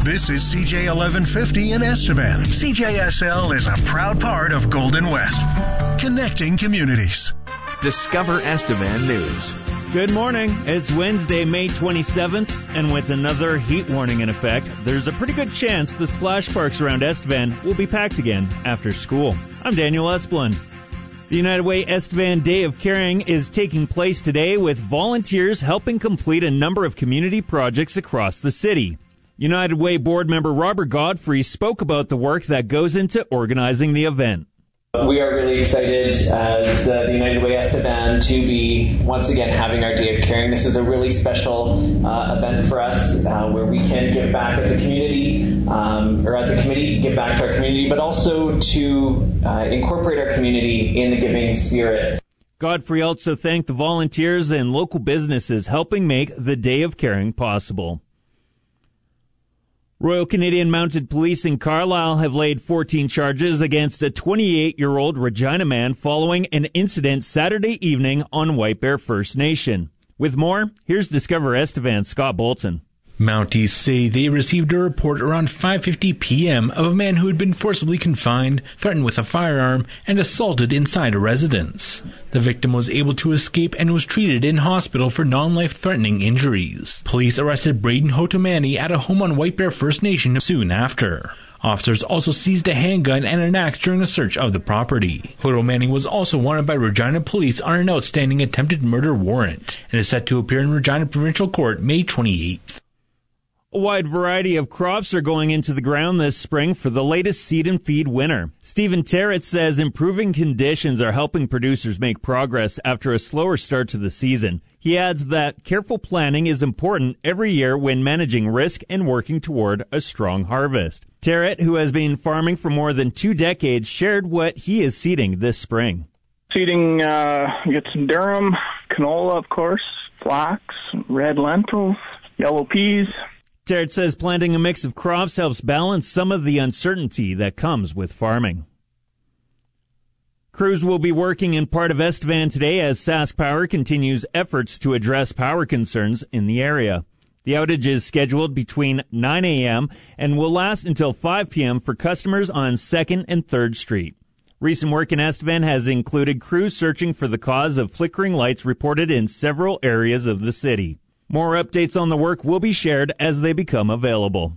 This is CJ 1150 in Estevan. CJSL is a proud part of Golden West, connecting communities. Discover Estevan News. Good morning. It's Wednesday, May 27th, and with another heat warning in effect, there's a pretty good chance the splash parks around Estevan will be packed again after school. I'm Daniel Esplin. The United Way Estevan Day of Caring is taking place today with volunteers helping complete a number of community projects across the city. United Way board member Robert Godfrey spoke about the work that goes into organizing the event. We are really excited as the United Way Estevan to be once again having our Day of Caring. This is a really special event for us where we can give back as a community or as a committee, give back to our community, but also to incorporate our community in the giving spirit. Godfrey also thanked the volunteers and local businesses helping make the Day of Caring possible. Royal Canadian Mounted Police in Carlisle have laid 14 charges against a 28-year-old Regina man following an incident Saturday evening on White Bear First Nation. With more, here's Discover Estevan's Scott Bolton. Mounties say they received a report around 5:50 p.m. of a man who had been forcibly confined, threatened with a firearm, and assaulted inside a residence. The victim was able to escape and was treated in hospital for non-life-threatening injuries. Police arrested Braden Hotomani at a home on White Bear First Nation soon after. Officers also seized a handgun and an axe during a search of the property. Hotomani was also wanted by Regina Police on an outstanding attempted murder warrant and is set to appear in Regina Provincial Court May 28th. A wide variety of crops are going into the ground this spring for the latest seed and feed winter. Stephen Terrett says improving conditions are helping producers make progress after a slower start to the season. He adds that careful planning is important every year when managing risk and working toward a strong harvest. Terrett, who has been farming for more than 2 decades, shared what he is seeding this spring. Seeding, get some durum, canola, of course, flax, red lentils, yellow peas. Terrett says planting a mix of crops helps balance some of the uncertainty that comes with farming. Crews will be working in part of Estevan today as Sask Power continues efforts to address power concerns in the area. The outage is scheduled between 9 a.m. and will last until 5 p.m. for customers on 2nd and 3rd Street. Recent work in Estevan has included crews searching for the cause of flickering lights reported in several areas of the city. More updates on the work will be shared as they become available.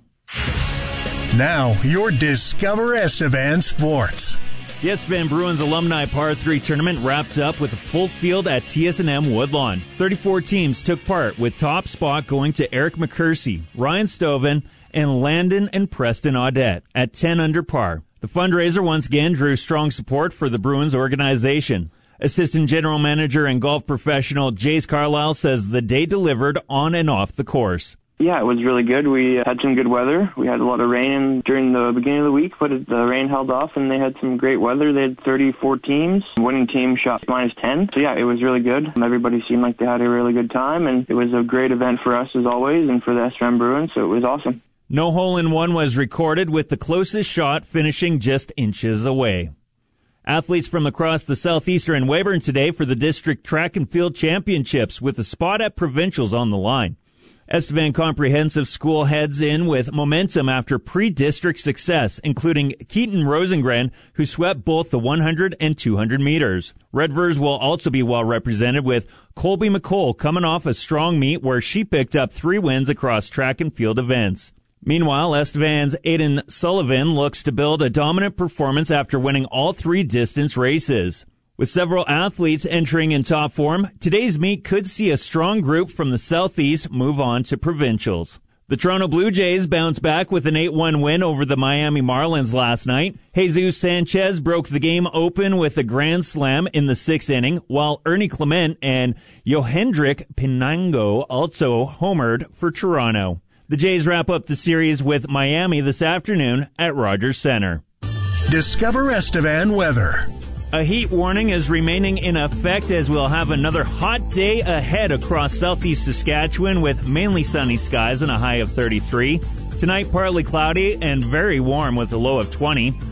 Now, your Discover Estevan Sports. The Estevan Bruins Alumni Par 3 tournament wrapped up with a full field at TS&M Woodlawn. 34 teams took part, with top spot going to Eric McCursey, Ryan Stoven, and Landon and Preston Audette at 10 under par. The fundraiser once again drew strong support for the Bruins organization. Assistant General Manager and golf professional Jace Carlisle says the day delivered on and off the course. Yeah, it was really good. We had some good weather. We had a lot of rain during the beginning of the week, but the rain held off and they had some great weather. They had 34 teams. The winning team shot -10. So yeah, it was really good. Everybody seemed like they had a really good time, and it was a great event for us as always and for the Estevan Bruins, so it was awesome. No hole-in-one was recorded, with the closest shot finishing just inches away. Athletes from across the Southeastern and Weyburn today for the District Track and Field Championships with a spot at Provincials on the line. Estevan Comprehensive School heads in with momentum after pre-district success, including Keaton Rosengren, who swept both the 100 and 200 meters. Redvers will also be well represented, with Colby McCall coming off a strong meet where she picked up 3 wins across track and field events. Meanwhile, Estevan's Aiden Sullivan looks to build a dominant performance after winning all 3 distance races. With several athletes entering in top form, today's meet could see a strong group from the Southeast move on to Provincials. The Toronto Blue Jays bounced back with an 8-1 win over the Miami Marlins last night. Jesus Sanchez broke the game open with a grand slam in the 6th inning, while Ernie Clement and Yohendrick Pinango also homered for Toronto. The Jays wrap up the series with Miami this afternoon at Rogers Center. Discover Estevan weather. A heat warning is remaining in effect as we'll have another hot day ahead across southeast Saskatchewan with mainly sunny skies and a high of 33. Tonight, partly cloudy and very warm with a low of 20.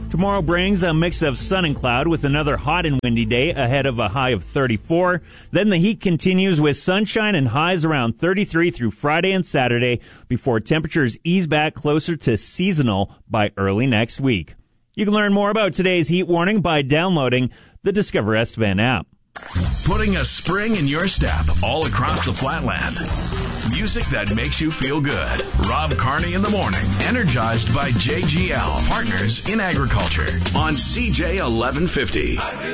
Tomorrow brings a mix of sun and cloud with another hot and windy day ahead of a high of 34. Then the heat continues with sunshine and highs around 33 through Friday and Saturday before temperatures ease back closer to seasonal by early next week. You can learn more about today's heat warning by downloading the Discover Estevan app. Putting a spring in your step all across the flatland. Music that makes you feel good. Rob Carney in the morning. Energized by JGL, partners in agriculture. On CJ 1150.